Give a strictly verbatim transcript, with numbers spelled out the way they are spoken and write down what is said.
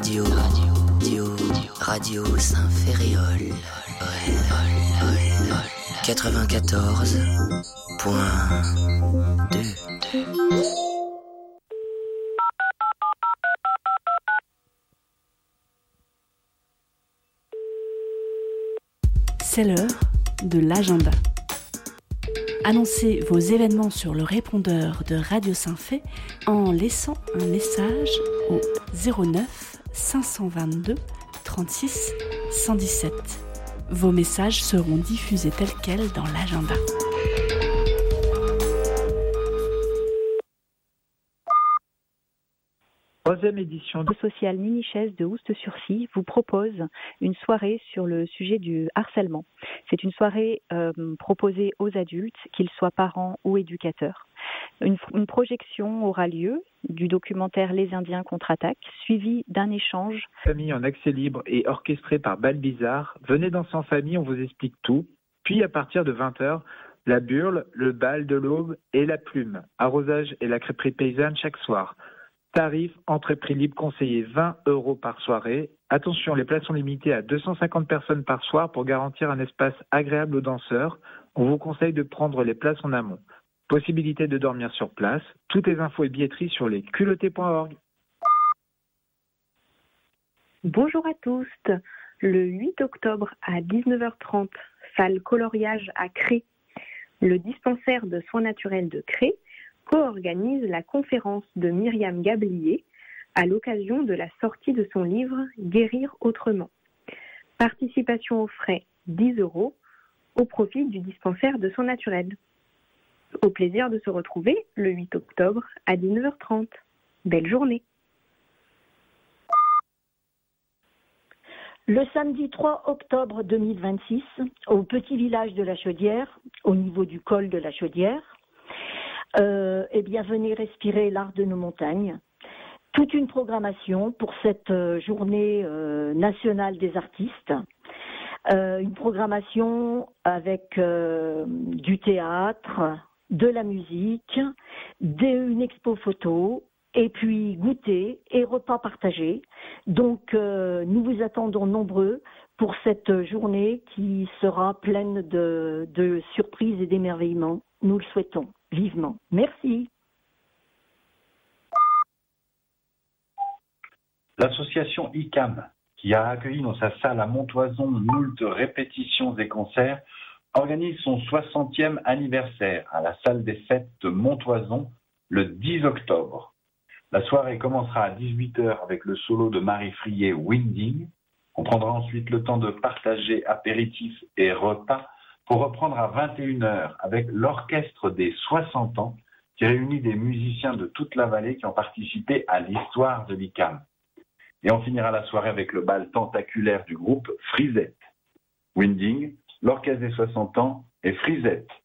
Radio, radio, radio Saint-Ferréol. quatre-vingt-quatorze point deux. C'est l'heure de l'agenda. Annoncez vos événements sur le répondeur de Radio Saint-Fé en laissant un message au zéro neuf cinq cent vingt-deux trente-six cent dix-sept. Vos messages seront diffusés tels quels dans l'agenda. Troisième édition Le social Mini-Chaise de Oust-sur-Cie vous propose une soirée sur le sujet du harcèlement. C'est une soirée euh, proposée aux adultes, qu'ils soient parents ou éducateurs. Une, une projection aura lieu du documentaire Les Indiens contre-attaque, suivi d'un échange. Famille en accès libre et orchestré par Bal Bizarre. Venez danser en famille, on vous explique tout. Puis à partir de vingt heures, la burle, le bal de l'aube et la plume. Arrosage et la crêperie paysanne chaque soir. Tarif, entrée prix libre conseillé vingt euros par soirée. Attention, les places sont limitées à deux cent cinquante personnes par soir pour garantir un espace agréable aux danseurs. On vous conseille de prendre les places en amont. Possibilité de dormir sur place. Toutes les infos et billetteries sur les culottés point org. Bonjour à tous. Le huit octobre à dix-neuf heures trente, salle coloriage à Cré. Le dispensaire de soins naturels de Cré co-organise la conférence de Myriam Gablier à l'occasion de la sortie de son livre « Guérir autrement ». Participation aux frais dix euros au profit du dispensaire de soins naturels. Au plaisir de se retrouver le huit octobre à dix-neuf heures trente. Belle journée. Le samedi trois octobre deux mille vingt-six, au petit village de la Chaudière, au niveau du col de la Chaudière, Euh, eh bien, venez respirer l'art de nos montagnes. Toute une programmation pour cette euh, journée euh, nationale des artistes. Euh, une programmation avec euh, du théâtre, de la musique, des, une expo photo, et puis goûter et repas partagés. Donc, euh, nous vous attendons nombreux pour cette journée qui sera pleine de, de surprises et d'émerveillements. Nous le souhaitons vivement. Merci. L'association I C A M, qui a accueilli dans sa salle à Montoison moult répétitions et concerts, organise son soixantième anniversaire à la salle des fêtes de Montoison le dix octobre. La soirée commencera à dix-huit heures avec le solo de Marie Frier Winding. On prendra ensuite le temps de partager apéritifs et repas pour reprendre à vingt et une heures avec l'Orchestre des soixante ans qui réunit des musiciens de toute la vallée qui ont participé à l'histoire de l'I C A M. Et on finira la soirée avec le bal tentaculaire du groupe Frisette. Winding, l'Orchestre des soixante ans et Frisette.